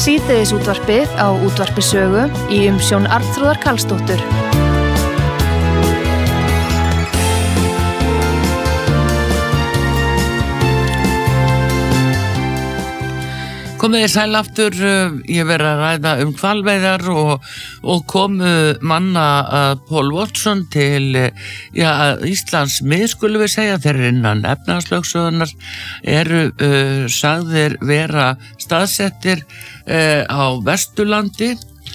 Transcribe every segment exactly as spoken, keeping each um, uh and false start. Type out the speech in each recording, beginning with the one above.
Síðdegisútvarpið á Útvarpi Sögu í umsjón Arnþrúðar Karlsdóttur. Komið þið sæl aftur, ég verið að ræða um hvalveiðar og, og komu manna uh, Paul Watson til ja, Íslands mið, skulum við segja, þeir innan efnahagslögsögunnar eru uh, sagðir vera staðsettir uh, á Vesturlandi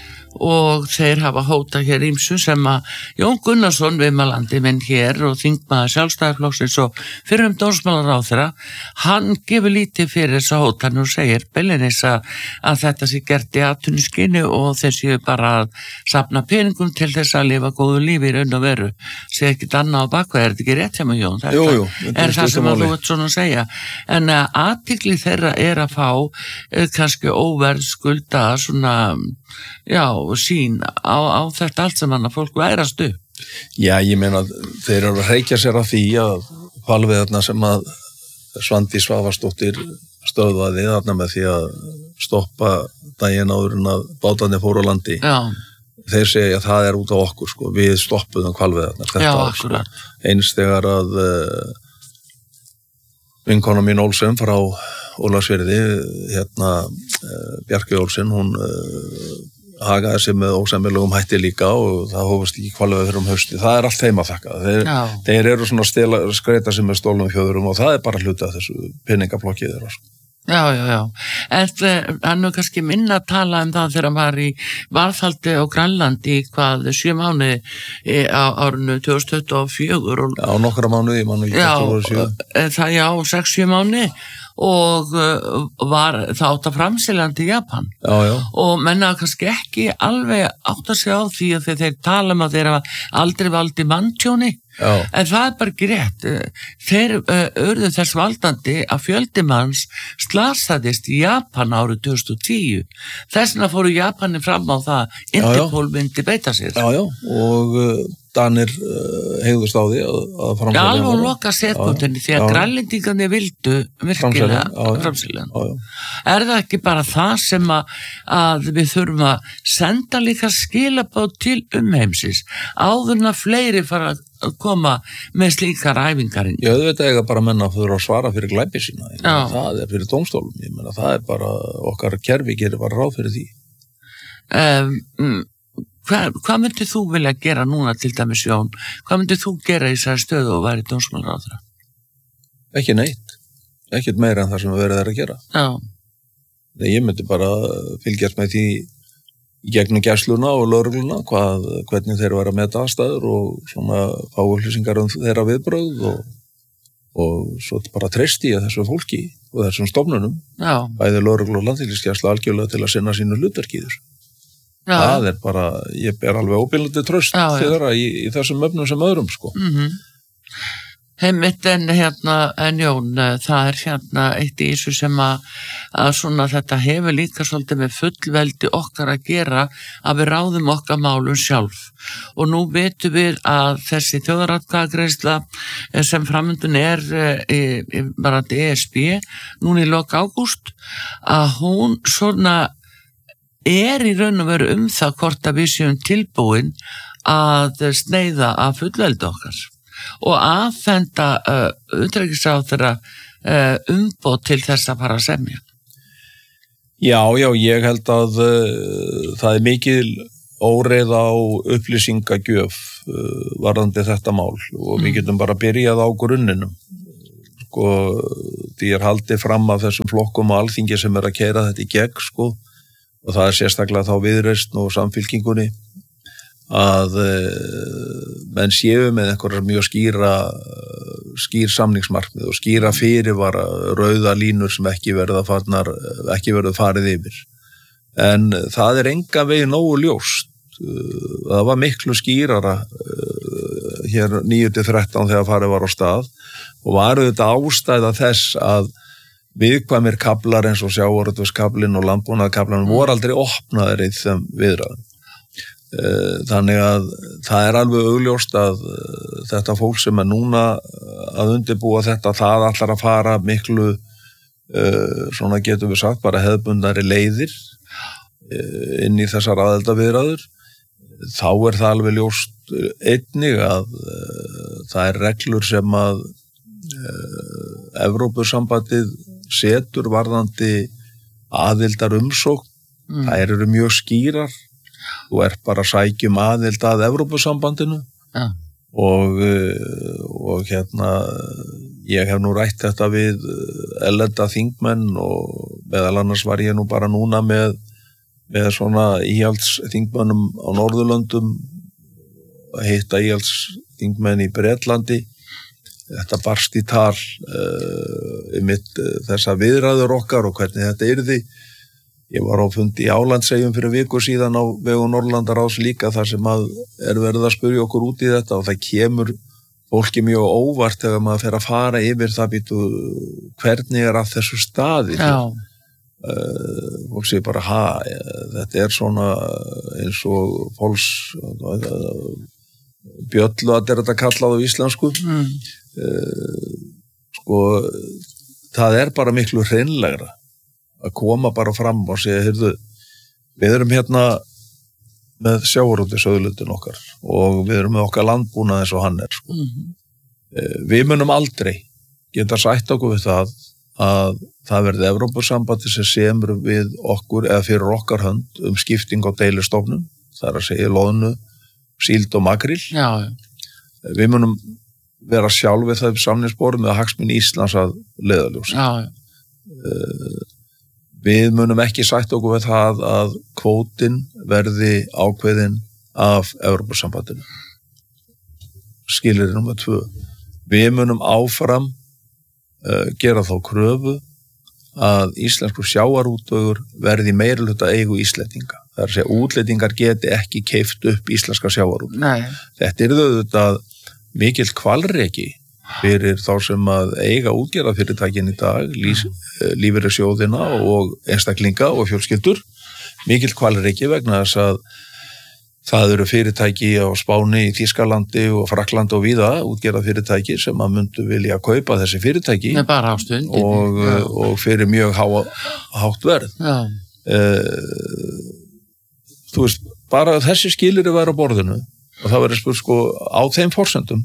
og þeir hafa hótað hér ýmsu sem að Jón Gunnarsson viðmælandi minn hér og þingmaður Sjálfstæðisflokksins og fyrrum dómsmálaráðherra, hann gefur lítið fyrir þessa hótanir og segir beinlínis að, að þetta sé gert í atvinnuskyni og þeir séu bara að safna peningum til þess að lifa góðu lífi í raun og veru, sé ekkit annað á bakvað, er þetta ekki rétt hjá mig Jón? Þetta jú, jú, er það sem að þú ert svona að segja, en að athygli þeirra er að fá eh, kannski óverðskulda svona já, sín á, á þetta allt sem hann að fólk værast upp. Já, ég meina, þeir eru að hreykja sér af því að hvalveiðarnar sem að Svandís Svavarsdóttir stöðvaði þarna með því að stoppa daginn áður en að bátarnir fóru á landi. Já. Þeir segja að það er út á okkur, sko, við stoppuðum hvalveiðarnar. Já, akkurat. Sko. Eins þegar að uh, vinkona mín Olsen frá Ólafsfirði, hérna uh, Bjarki Olsen, hún uh, hagaði sig með ósæmilegum hætti líka og það hófust ekki hvalveiðar fyrir um hausti. Það er allt þeim að þakka. Þeir, þeir eru svona stela, skreita sig með stólnum hjöðurum og það er bara hluti af þessu peningaflokki þeirra. Já, já, já. En hann er kannski minna að tala um það þegar hann var í varðhaldi á Grænlandi í hvað sjö mánuði á árinu tvö þúsund tuttugu og fjögur. Og, já, nokkra mánuði, ég mánuði já, það, já, sex sjö mánuði. Og var þátt að framseljandi í Japan já, já. Og menna kannski ekki alveg átt að segja á því að þeir, þeir tala um að þeir hafa aldrei valdi manntjóni en það er bara ekki rétt þeir uh, urðu þess valdandi að fjöldi manns slasaðist í Japan árið tvö þúsund og tíu þess vegna fóru Japani fram á það Interpol myndi beita sér já, já. Og uh, Danir uh, hegðust á því að, að framselja já, alveg loka setbúndinni því að grænlendingarnir vildu virkilega framselja er það ekki bara það sem að, að við þurfum að senda líka skilabóð til umheimsins áður en að fleiri fara að koma með slíkar æfingarinn já, þetta eiga bara menna að þurfa að svara fyrir glæpi sína það er fyrir dómstólum ég meina, það er bara, okkar kerfi gerir bara ráð fyrir því um, Hvað, hvað myndir þú vilja gera núna til dæmis Jón? Hvað myndir þú gera í þessari stöðu og væri dómsmálaráðherra? Ekki neitt. Ekkert meira en það sem við verið er að gera. Já. Nei, ég myndi bara fylgjast með því gegnum gæsluna og lögregluna hvað, hvernig þeir eru að meta aðstæður og svona fá upplýsingar um þeirra viðbrögð og, og svo bara treysti að þessu fólki og þessum stofnunum. Já. Bæði lögreglu og landhelgisgæslu algjörlega til að sinna sínu hlutverki í þessu. Já. Það er bara, ég er alveg óbillandi tröst þeirra í, í þessum öfnum sem öðrum, sko. Mm-hmm. Heimitt en hérna, en Jón, það er hérna eitt í þessu sem að, að svona þetta hefur líka svolítið með fullveldi okkar að gera að við ráðum okkar málum sjálf. Og nú veitum við að þessi þjóðaratkvæðagreiðsla sem framöndun er e, e, bara E S B, núna í lok ágúst, að hún svona er í raun og veru um það hvort að við séum tilbúin að sneiða að fullveldi okkar og aðfenda uh, utanríkisráðherra uh, umboð til þess að fara að semja. Já, já, ég held að uh, það er mikil óreiða á upplýsingagjöf uh, varðandi þetta mál og við getum bara byrjað á grunninum. Sko, því er haldið fram af þessum flokkum og alþingi sem er að keyra þetta í gegn, sko, og það er sérstaklega þá Viðreisn og Samfylkingunni að uh, menn séu með einhverjar mjög skýra skýr samningsmarkmið og skýra fyrirvara rauða línur sem ekki verða farnar, ekki verða farið yfir. En það er engan veginn nógu ljóst. Það var miklu skýrara uh, hér níu til þrettán þegar farið var á stað og var þetta ástæða þess að viðkvæmir kaflar eins og sjávarútvegskablinn og landbúnaðarkaflarnir voru aldrei opnaðir í þeim viðræðum. Þannig að það er alveg augljóst að þetta fólk sem er núna að undirbúa þetta, það ætlar að fara miklu uh, svona getum við sagt bara hefðbundnari leiðir uh, inn í þessar aðildarviðræður, þá er það alveg ljóst einnig að uh, það er reglur sem að uh, Evrópusambandið setur varðandi aðildar umsókn, mm. þær eru mjög skýrar, þú er bara að sækjum aðild að Evrópusambandinu ja. og, og hérna ég hef nú rætt þetta við erlenda þingmenn og meðal annars var ég nú bara núna með, með svona íhaldsþingmönnum á Norðurlöndum að hitta íhaldsþingmenn í Bretlandi. Þetta barst í tal uh, um mitt uh, þessa viðræður okkar og hvernig þetta yrði. Ég var á fundi í Álandseyjum fyrir viku síðan á vegum Norðurlandaráðs líka þar sem að er verið að spyrja okkur út í þetta og það kemur fólki mjög óvart þegar maður fer að fara yfir það býtu hvernig er að þessu staði. Já. Uh, fólk sé bara, ha, þetta er svona eins og fólks uh, bjöllu að er þetta kallað á íslensku. Mm. Uh, sko, það er bara miklu hreinlegra að koma bara fram og segja, heyrðu, við erum hérna með sjávarútvegsauðlindin okkar og við erum með okkar landbúnað eins og hann er. Sko. Mm-hmm. Uh, við munum aldrei geta sætt okkur við það að það verði Evrópusambandi sem semur við okkur eða fyrir okkar hönd um skipting á deilistofnum, það er að segja loðnu, síld og makríl. Já, já. Við munum vera sjálf við það samningsborð með hagsmuni Íslands að leiðarljósi. Já, já. Við munum ekki sætt okkur við það að kvótin verði ákveðin af Evrópusambandinu. Skilyrði númer tvö. Við munum áfram uh, gera þá kröfu að íslenskur sjávarútvegur verði meirihluta eigu Íslendinga. Það er að segja, útlendingar geti ekki keypt upp íslenska sjávarútveg. Nei. Þetta er auðvitað mikill hvalreki fyrir þá sem að eiga útgerðarfyrirtækin í dag, lís, lífeyrissjóðina og einstaklinga og fjölskyldur. Mikill hvalreki vegna þess að það eru fyrirtæki á Spáni, í Þýskalandi og Fraklandi og víða, útgerðarfyrirtæki sem að myndu vilja kaupa þessi fyrirtæki. Nei, bara á stundinni. Og, og fyrir mjög há, hátt verð. Já. Uh, þú veist, bara þessi skilyrði væri á borðinu og það verður spurt sko á þeim forsendum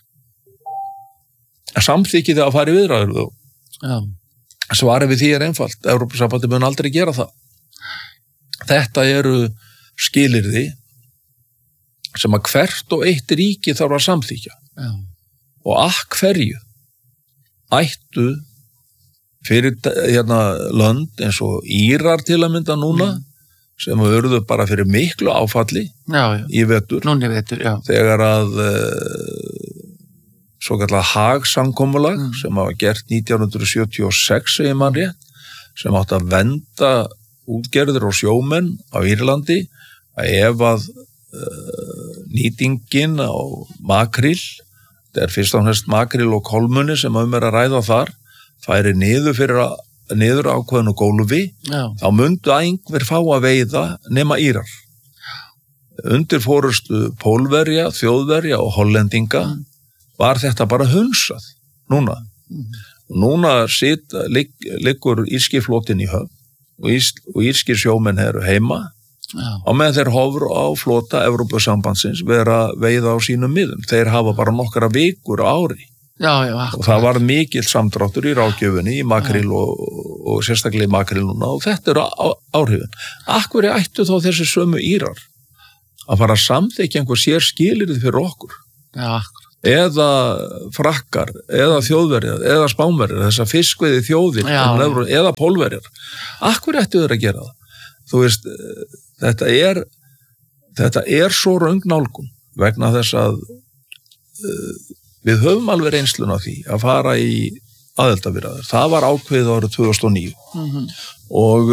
samþykkið að fara í viðræður og Já. svarið við því er einfalt, Evrópusambandið mun aldrei gera það. Þetta eru skilyrði sem að hvert og eitt ríki þarf að samþykja. Já. Og að hverju ættu fyrir hérna lönd eins og Írar til að mynda núna mm. sem verður bara fyrir miklu áfalli já, já. í vetur. Núna í vetur, já. Þegar að uh, svo kallað Haag-samkomulag mm. sem hafa gert nítján hundruð sjötíu og sex segir mann rétt, sem átt að venda útgerðir og sjómenn á Írlandi að ef að uh, nýtingin á makríl, þetta er fyrst og fremst makríl og kolmunni sem um er að ræða þar, færi niður fyrir að niður ákveðinu gólfi, Já. þá myndu einhver fá að veiða nema Írar. Undir fórustu Pólverja, Þjóðverja og Hollendinga mm. var þetta bara hunsað núna. Mm. Núna sit, lig, liggur írski flotinn í höfn og, ís, og írskir sjómenn eru heima Já. og með þeir hofur á flota Evrópusambandsins vera veiða á sínum miðum. Þeir hafa bara nokkra vikur á ári. Já, já, og það var mikill samdráttur í ráðgjöfunni í makril og, og sérstaklega í makril núna og þetta eru á, áhrifin. Akkur er ættu þá þessi sömu Írar að fara að samþykja einhver sér skilyrði fyrir okkur já. eða frakkar eða þjóðverjar eða spánverjar, þessa fiskveiði þjóðir já. eða pólverjar. Akkur ættu þeir að gera það? Þú veist, þetta er þetta er svo röng nálgun vegna þess að uh, við höfum alveg reynslun á því að fara í aðildarviðræður. Það var ákveðið árið tvö þúsund og níu mm-hmm. og,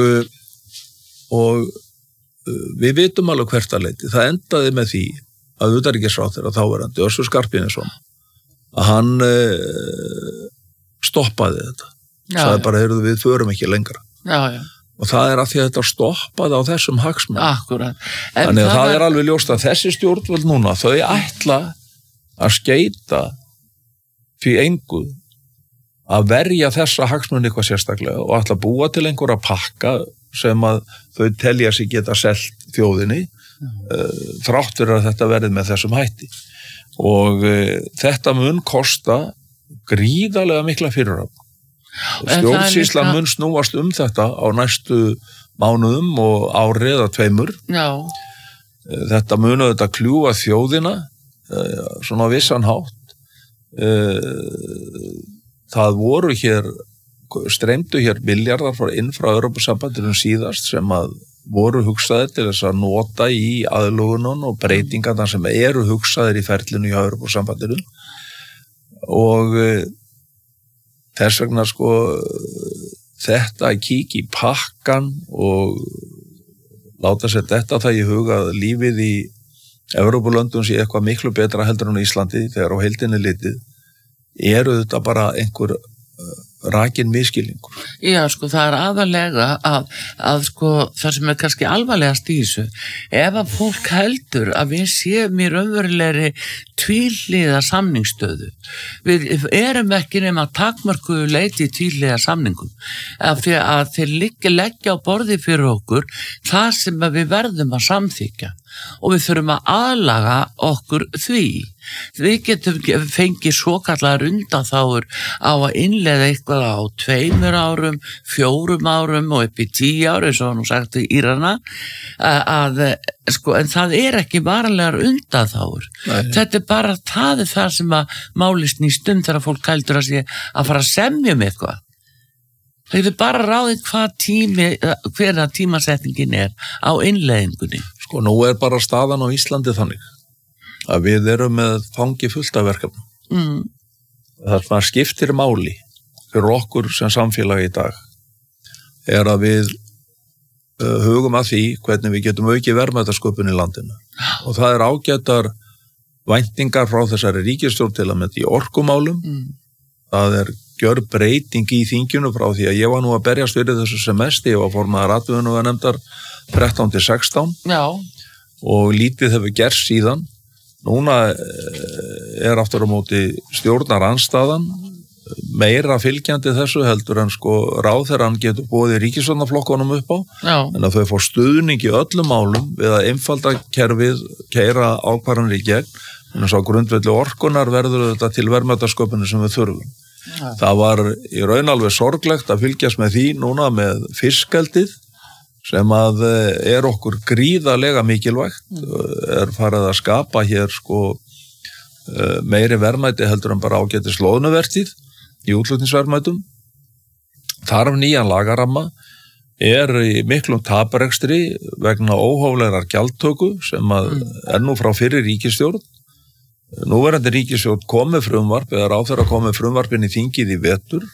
og við vitum alveg hvert að leiti. Það endaði með því að utanríkisráðherra þáverandi Össur Skarphéðinsson að hann uh, stoppaði þetta. Já, sagði bara, heyrðu, við förum ekki lengra. Já, já. Og það er að því að þetta stoppaði á þessum hagsmunum. Akkurat. Þannig að það, það er... er alveg ljóst að þessi stjórnvöld núna, þau ætla að skeita því engu að verja þessa hagsmuni eitthvað sérstaklega og ætla að búa til einhverja pakka sem að þau telja sig geta selt þjóðinni uh, þrátt fyrir að þetta verði með þessum hætti og uh, þetta mun kosta gríðarlega mikla fyrirhöfn. Stjórnsýslan líka... mun snúast um þetta á næstu mánuðum og ári eða tveimur. Já. Þetta mun auðvitað kljúfa þjóðina uh, svona vissan hátt. Uh, það voru hér streymdu hér miljardar frá inn frá Evrópusambandinu síðast sem að voru hugsaðir til þess að nota í aðlögunum og breytingarnar sem eru hugsaðir í ferlinu í Evrópusambandinu og e, þess vegna sko þetta að kíkja í pakkan og láta sér þetta það í huga að lífið í Evrópulöndum sé eitthvað miklu betra heldur en á Íslandi þegar á heildinni litið eru þetta bara einhver rakin miskilningur. Já, sko, það er aðalega að, að sko, það sem er kannski alvarlegast í þessu, ef að fólk heldur að við séum í raunverulegri tvíhliða samningsstöðu. Við erum ekki nema takmörkuðu leiti í tvíhliða samningum, af því að þeir liggja leggja á borði fyrir okkur það sem við verðum að samþykja og við þurfum að aðlaga okkur því. Við getum fengið svokallar undanþágur á að innleiða eitthvað á tveimur árum, fjórum árum og upp í tíu árum, eins og nú sagt í Írana, að, sko, en það er ekki varanlegar undanþágur. Nei. Þetta er bara það er það sem að máli snýst um þegar fólk heldur að sé að fara að semja um eitthvað. Það er bara ráðið hvað tími, hverja tímasetningin er á innleiðingunni. Sko, nú er bara staðan á Íslandi þannig að við erum með fangi fullt af verkefnum. Mm. Það sem skiptir máli fyrir okkur sem samfélagi í dag er að við uh, hugum að því hvernig við getum aukið verðmætasköpun í landinu. Og það er ágætar væntingar frá þessari ríkisstjórn til að með í orkumálum. Mm. Það er gjör breyting í þinginu frá því að ég var nú að berjast fyrir þessu semesti, ég var formaður atvinnuveganefndar þrettán til sextán. Já. Og lítið hefur gerst síðan. Núna er aftur á móti stjórnarandstaðan meira fylgjandi þessu heldur en sko ráðherrann getur boðið ríkisstjórnarflokkunum upp á. Já. En að þau fá stuðning í öllum málum við að einfalda kerfið, keyra ákvarðanir í gegn, en þess að grundvelli orkunar verður þetta til verðmætasköpunni sem við þurfum. Já. Það var í raun alveg sorglegt að fylgjast með því núna með fiskeldið sem að er okkur gríðarlega mikilvægt, er farið að skapa hér sko meiri verðmæti heldur en bara ágætis loðnuvertíð í útflutningsverðmætum. Þarf nýjan lagaramma, er í miklum taparekstri vegna óhóflegrar gjaldtöku sem að er nú frá fyrri ríkisstjórn. Núverandi ríkisstjórn kom með frumvarp eða ráðherra kom með frumvarpin í þingið í vetur.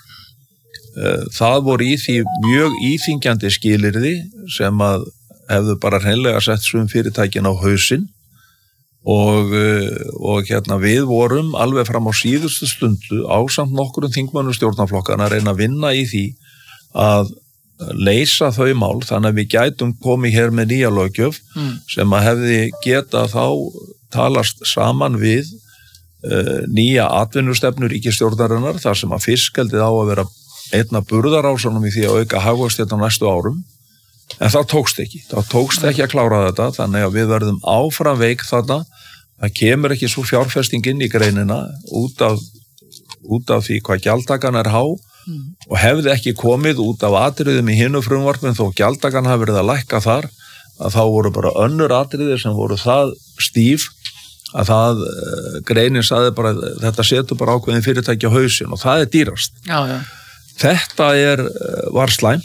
Það voru í því mjög íþyngjandi skilyrði sem að hefðu bara hreinlega sett sum fyrirtækin á hausinn og, og hérna við vorum alveg fram á síðustu stundu ásamt nokkurum þingmönnum stjórnarflokkana að reyna að vinna í því að leysa þau mál þannig að við gætum komið hér með nýja löggjöf mm. sem að hefði geta þá talast saman við uh, nýja atvinnustefnu ríkisstjórnarinnar þar sem að fiskeldið á að vera einna burðarásanum í því að auka hagvöxt þetta næstu árum, en það tókst ekki. Það tókst ekki að klára þetta, þannig að við verðum áfram veik þarna. Það kemur ekki svo fjárfesting inn í greinina út af, út af því hvað gjaldtakan er há mm. og hefði ekki komið út af atriðum í hinu frumvarpin þó gjaldtakan hafi verið að lækka þar, að þá voru bara önnur atriðir sem voru það stíf að það greinin saði bara þetta setur bara ákveðin fyrirtæki á hausinn og það er dýrast. Já, já. Þetta er, var slæmt